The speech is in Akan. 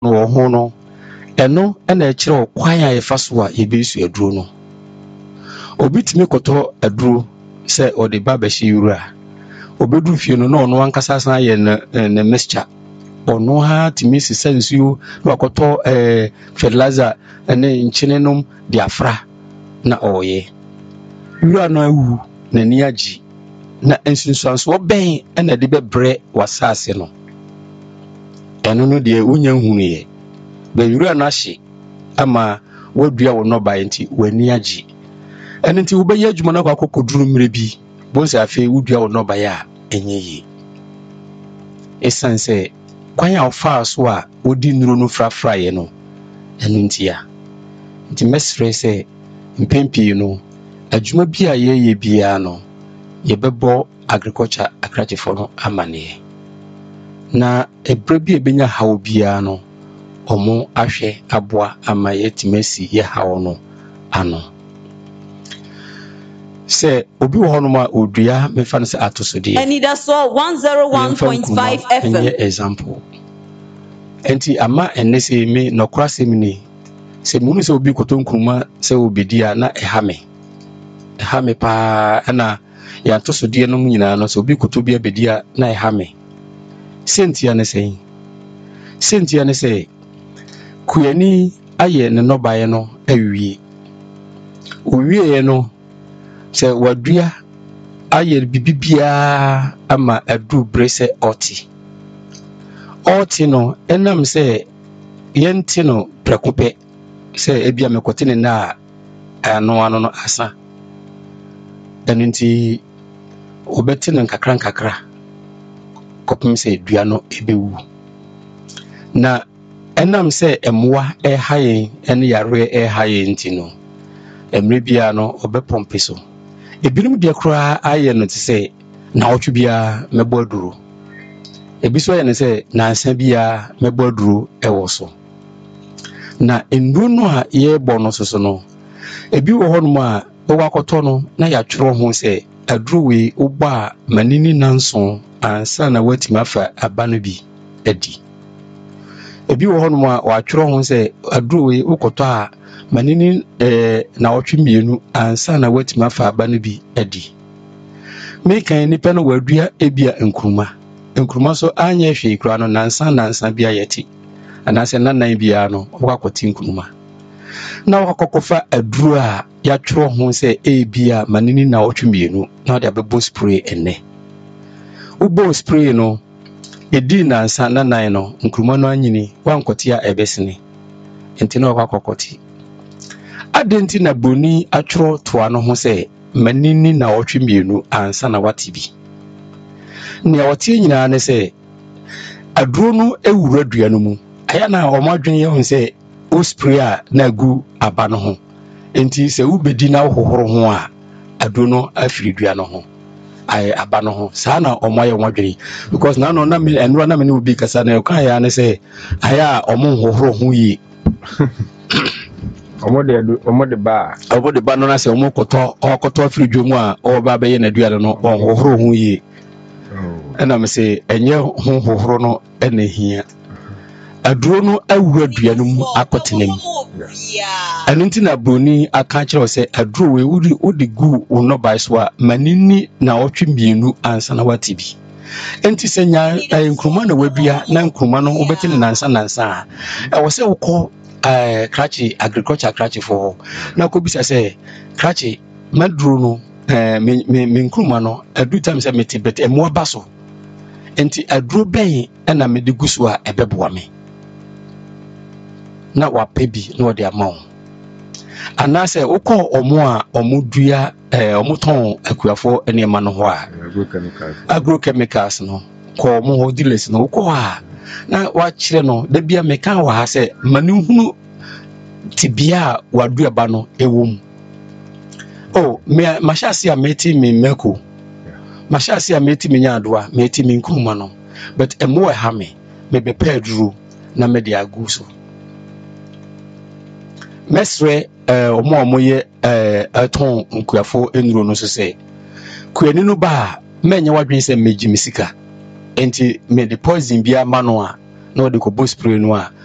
no ho no eno na ekire kwan a yefa so a yebesu aduro no obi timi koto aduro se ode ba behye yura obedu fie no na ono ankasa san ye na mixture ono ha timi sisa nsuo na akoto fertilizer ene nchinenom diafra na oye yura no awu na ni agi na ensunsuanso oben na de bebre wasase no eno no de unya hunu ye be yura na hye ama wadua wo no ba enti wani agi eno nti wo be ye adwuma na kwakoduru mre bi bonse afi wudua wo no ba ya enye yi esanse kwan a ofa so a odi nuro no frafra ye no eno nti ya nti mesre se mpempi no adwuma bi a ye bia no ye bebo agriculture akrachefo no amane na ebre bi ebenya hawo bia no omo ahwe aboa ama yetimasi ye hawo no ano se obi wo hono ma odua me fa no se atosode and it saw 101.5 FM enye example enti ama enese me nokra semini se munu se obi kotonkruma se obedia na ehame pa na ya atosode no nyina no se obi kotobi abedia na ehame sentia ne se kuyani aye ne nobaye no awie owie no se wadua aye bibibia ama adu brese oti no enam se yenti no prekope se ebia mekotene na ano no asa eninti obetene nkakra kopim se dua no ebewu na enam se emwa ehaye ene yare ehaye nti no emre bia no obepompe so ebirum de kra aye no te se na otwe bia mebo aduro ebiso ye ne se na ansa bia mebo aduro ewo so na enduro no a ye bo no so no ebi wo hono a owakoto no na ya tworo ho se aduro we oba manini nanso ansa na watima fa abano bi edi ebi wo hono a wa tworo ho se aduro we ukoto a manini na otwe mienu ansa na watima fa abano bi edi me kan ni pe no wadua ebia nkruma so anya hwe kura no nansa bia yeti anase nanan bia no wakoti nkruma na wakokofa aduro a ya tworo ho se ebia manini na otwe mienu na de abebo spray enne ubo spray no edi nansa nanan no nkruma no anyini wankotia ebesene enti na wakokoti adenti na boni atworo toa no ho se manini na otwe mienu ansa na watibi ne otie nyina ne se aduro no ewura dua no mu aya na omadwen ye ho se o spray a na gu aba no ho enti se ubedi na hohoro ho a aduro no afiri dua no ho ai aba no ho saa na omaye omadwen because na no na me enro na me ne obi kasa na kan ya ne se aya omo hohoro ho yi omode ba no na se omo koto afiri dua mu a oba be ye na dua no hohoro ho yi ena me se enye hohoro no ena hia aduro no awura dua no mu akotenem anunti na broni aka kire se aduro we wudi gu no bai so a manini na otwe mienu ansa na watibi enti senya nkruma na wadua na nkruma no obetene nansa wo se wokọ krachi agriculture krachi for na ko bisa se krachi maduro no me nkruma no adu time se metibet emo baso enti aduro ben na me de guso a ebeboa me na wapebi na ode amawo anase ukọ omo a omudua omuton akuafo ene ma no ho a agrochemicals no ko omo ho dealers no ukọ a na wa kire no da bia me kan wa ha se manu hunu tibia wadua ba no ewom me mashasi a meti me meko mashasi a meti me nyadoa meti me nkruma no but emo ha me bepe aduro na me de aguso mesre omo ye aton nkuafo enuro no so se kuani no ba menye wadwen se meji misika enti me de poison bia ma no a na ode ko spray no a